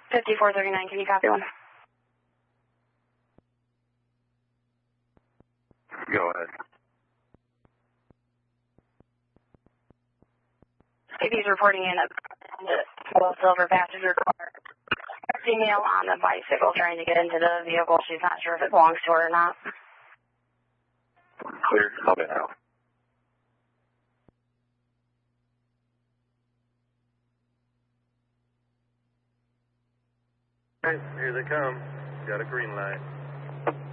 5439, can you copy one? Go ahead. He's reporting in a silver passenger car. A female on a bicycle trying to get into the vehicle. She's not sure if it belongs to her or not. Clear. Copy now. Here they come. Got a green light.